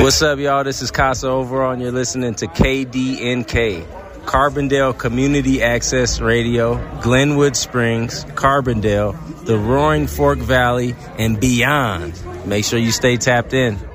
What's up, y'all? This is Casa Overall, and you're listening to KDNK, Carbondale Community Access Radio, Glenwood Springs, Carbondale, the Roaring Fork Valley, and beyond. Make sure you stay tapped in.